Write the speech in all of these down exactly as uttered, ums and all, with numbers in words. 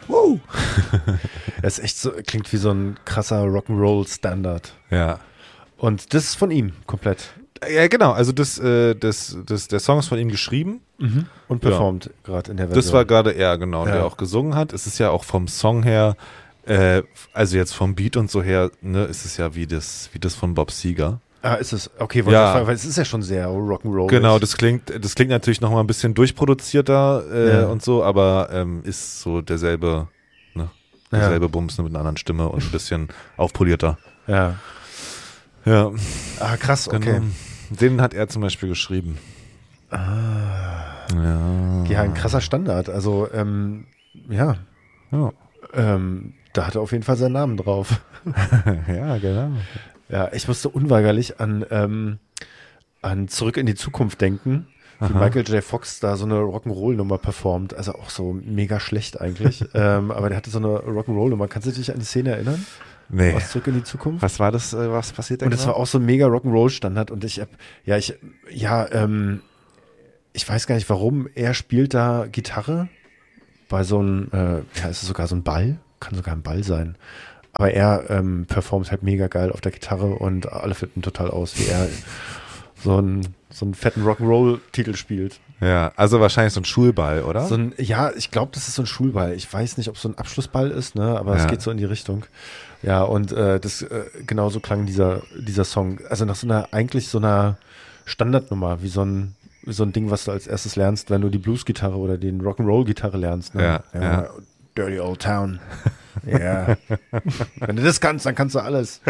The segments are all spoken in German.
Woo! Das ist echt so, klingt wie so ein krasser Rock'n'Roll-Standard. Ja. Und das ist von ihm komplett. Ja, genau. Also das, äh, das, das, der Song ist von ihm geschrieben. Mhm. Und performt ja. gerade in der Version. Das war gerade er, genau, ja. der auch gesungen hat. Es ist ja auch vom Song her, äh, also jetzt vom Beat und so her, ne, ist es ja wie das, wie das von Bob Seger. Ah, ist es? Okay, ja. fragen, weil es ist ja schon sehr Rock'n'Roll. Genau, das klingt, das klingt natürlich noch mal ein bisschen durchproduzierter äh, ja. und so, aber ähm, ist so derselbe, ne, derselbe ja. Bums, nur mit einer anderen Stimme und ein bisschen aufpolierter. Ja. Ja. Ah, krass, okay. Genau. Den hat er zum Beispiel geschrieben. Ah. Ja. Ja, ein krasser Standard. Also, ähm, ja. Ja. Ähm, da hat er auf jeden Fall seinen Namen drauf. Ja, genau. Ja, ich musste unweigerlich an, ähm, an Zurück in die Zukunft denken, wie Aha. Michael J. Fox da so eine Rock'n'Roll-Nummer performt. Also auch so mega schlecht eigentlich. ähm, aber der hatte so eine Rock'n'Roll-Nummer. Kannst du dich an die Szene erinnern? Nee. Was Zurück in die Zukunft? Was war das, äh, was passiert da Und genau? das war auch so ein mega Rock'n'Roll-Standard. Und ich hab, ja, ich, ja, ähm, ich weiß gar nicht warum. Er spielt da Gitarre bei so einem, äh, ja, ist es sogar so ein Ball? Kann sogar ein Ball sein. Aber er ähm, performt halt mega geil auf der Gitarre und alle flippen total aus, wie er so einen, so einen fetten Rock'n'Roll-Titel spielt. Ja, also wahrscheinlich so ein Schulball, oder? So ein, ja, ich glaube, das ist so ein Schulball. Ich weiß nicht, ob es so ein Abschlussball ist, ne? Aber ja. es geht so in die Richtung. Ja, und äh, das äh, genauso klang dieser, dieser Song. Also nach so einer, eigentlich so einer Standardnummer, wie so ein, wie so ein Ding, was du als erstes lernst, wenn du die Blues-Gitarre oder den Rock'n'Roll-Gitarre lernst. Ne? Ja, ja. ja. Dirty Old Town. Ja. Wenn du das kannst, dann kannst du alles.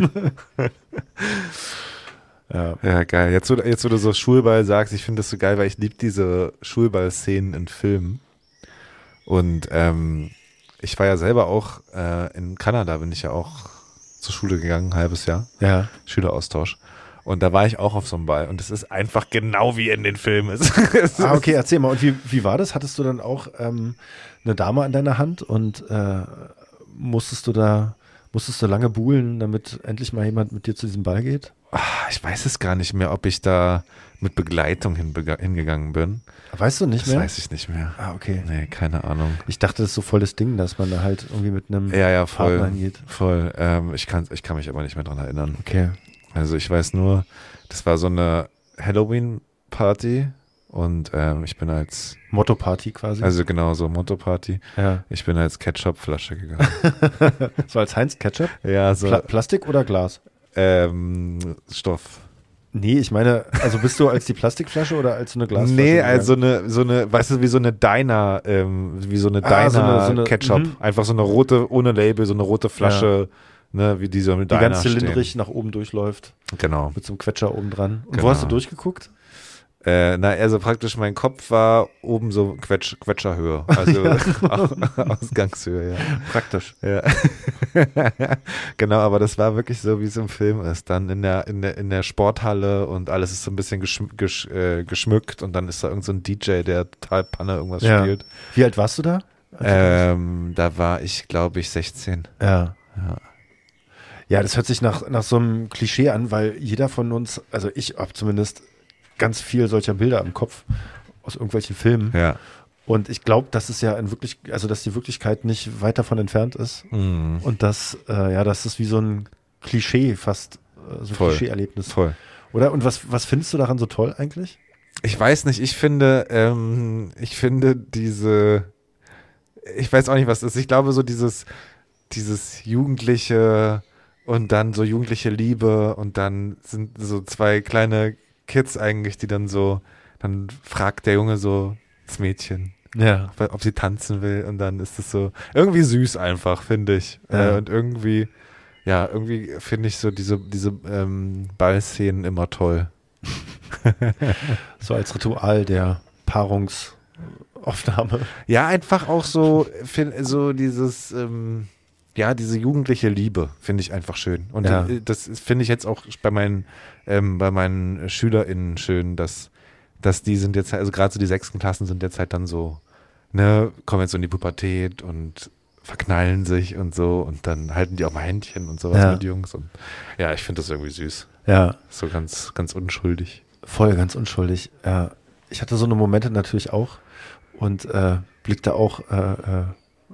Ja. Ja, geil. Jetzt, wo, jetzt, wo du so Schulball sagst, ich finde das so geil, weil ich liebe diese Schulball-Szenen in Filmen. Und ähm, ich war ja selber auch äh, in Kanada, bin ich ja auch zur Schule gegangen, ein halbes Jahr. Ja. Schüleraustausch. Und da war ich auch auf so einem Ball. Und es ist einfach genau wie in den Filmen. Ah, okay, erzähl mal. Und wie, wie war das? Hattest du dann auch ähm, eine Dame an deiner Hand und äh, musstest du da, musstest du lange buhlen, damit endlich mal jemand mit dir zu diesem Ball geht? Ach, ich weiß es gar nicht mehr, ob ich da mit Begleitung hinbega- hingegangen bin. Weißt du nicht das mehr? Das weiß ich nicht mehr. Ah, okay. Nee, keine Ahnung. Ich dachte, das ist so voll das Ding, dass man da halt irgendwie mit einem ja, ja, voll, Partner hingeht. Voll. Ähm, ich, kann, ich kann mich aber nicht mehr dran erinnern. Okay. Also ich weiß nur, das war so eine Halloween-Party und ähm, ich bin als Motto-Party quasi. Also genau, so Motto-Party. Ja. Ich bin als Ketchup-Flasche gegangen. So als Heinz-Ketchup? Ja, so. Pla- Plastik oder Glas? Ähm, Stoff. Nee, ich meine, also bist du als die Plastikflasche oder als so eine Glasflasche? Nee, gegangen? also eine, so eine, weißt du, wie so eine Diner, ähm, wie so eine Ah, so eine- Diner so eine- Ketchup. mhm. Einfach so eine rote, ohne Label, so eine rote Flasche, ne, wie die so mit die Diner ganz zylindrisch stehen. nach oben durchläuft. Genau. Mit so einem Quetscher oben dran. Und Genau. wo hast du durchgeguckt? Äh, na, also praktisch mein Kopf war oben so Quetsch, Quetscherhöhe, also Ausgangshöhe, ja. Praktisch. Ja. Genau, aber das war wirklich so, wie es im Film ist. Dann in der, in der, in der Sporthalle und alles ist so ein bisschen geschm gesch äh, geschmückt und dann ist da irgend so ein D J, der total Panne irgendwas Ja. spielt. Wie alt warst du da? Ähm, da war ich, glaube ich, sechzehn. Ja. Ja. Ja, das hört sich nach, nach so einem Klischee an, weil jeder von uns, also ich habe zumindest ganz viel solcher Bilder im Kopf aus irgendwelchen Filmen. Ja. Und ich glaube, dass es ja in wirklich, also dass die Wirklichkeit nicht weit davon entfernt ist. Mhm. Und dass, äh, ja, das ist wie so ein Klischee fast, äh, so ein Voll. Klischee-Erlebnis. Voll. Oder? Und was, was findest du daran so toll eigentlich? Ich weiß nicht, ich finde, ähm, ich finde diese, ich weiß auch nicht, was das ist. Ich glaube, so dieses, dieses Jugendliche und dann so jugendliche Liebe und dann sind so zwei kleine Kids eigentlich, die dann so, dann fragt der Junge so das Mädchen, Ja. ob, ob sie tanzen will und dann ist es so irgendwie süß einfach, finde ich. Ja. Äh, und irgendwie, ja, irgendwie finde ich so diese, diese ähm, Ballszenen immer toll. So als Ritual der Paarungsaufnahme. Ja, einfach auch so, find, so dieses, ähm, ja, diese jugendliche Liebe finde ich einfach schön. Und Ja. äh, das ist- finde ich jetzt auch bei meinen, ähm, bei meinen SchülerInnen schön, dass, dass die sind jetzt, also gerade so die sechsten Klassen sind jetzt halt dann so, ne, kommen jetzt so in die Pubertät und verknallen sich und so und dann halten die auch mal Händchen und sowas Ja. mit Jungs und ja, ich finde das irgendwie süß. Ja. So ganz, ganz unschuldig. Voll, ganz unschuldig. Ja. Ich hatte so eine Momente natürlich auch und äh, blickte auch äh, äh,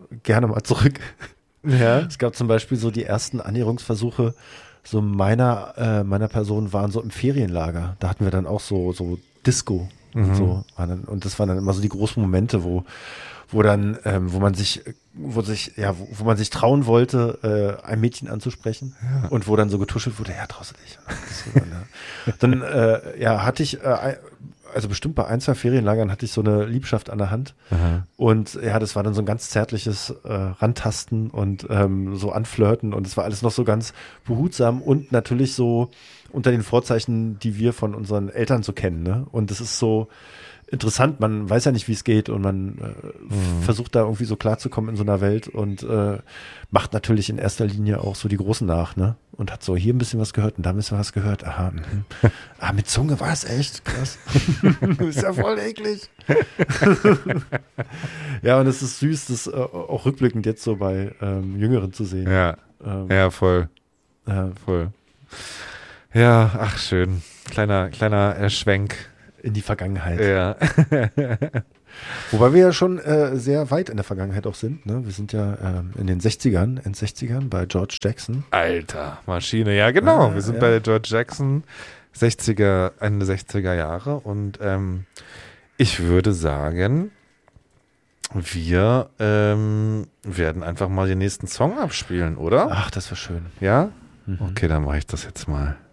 gerne mal zurück. Ja. Es gab zum Beispiel so die ersten Annäherungsversuche so meiner, äh, meiner Person waren so im Ferienlager. Da hatten wir dann auch so, so Disco Mhm. und so. Waren dann, und das waren dann immer so die großen Momente, wo, wo dann, ähm, wo man sich, wo sich, ja, wo, wo man sich trauen wollte, äh, ein Mädchen anzusprechen Ja. und wo dann so getuschelt wurde, ja, traust du dich. Und dann, äh, ja, hatte ich, äh, also bestimmt bei ein, zwei Ferienlagern hatte ich so eine Liebschaft an der Hand. Aha. Und ja, das war dann so ein ganz zärtliches äh, Rantasten und ähm, so anflirten und es war alles noch so ganz behutsam und natürlich so unter den Vorzeichen, die wir von unseren Eltern so kennen. Ne? Und das ist so interessant, man weiß ja nicht, wie es geht und man äh, Mhm. versucht da irgendwie so klarzukommen in so einer Welt und äh, macht natürlich in erster Linie auch so die Großen nach, ne? Und hat so hier ein bisschen was gehört und da ein bisschen was gehört. Aha, mhm. ah, mit Zunge war es echt krass. Ist ja voll eklig. Ja, und es ist süß, das äh, auch rückblickend jetzt so bei ähm, Jüngeren zu sehen. Ja, Ähm, ja, voll, äh, voll. Ja, ach schön. Kleiner, kleiner äh, Schwenk. in die Vergangenheit. Ja. Wobei wir ja schon äh, sehr weit in der Vergangenheit auch sind. Ne? Wir sind ja ähm, in den sechzigern, Endsechzigern bei George Jackson. Alter, Maschine. Ja, genau. Ah, Wir sind ja. bei George Jackson, sechziger, Ende sechziger Jahre. Und ähm, ich würde sagen, wir ähm, werden einfach mal den nächsten Song abspielen, oder? Ach, das war schön. Ja? Mhm. Okay, dann mache ich das jetzt mal.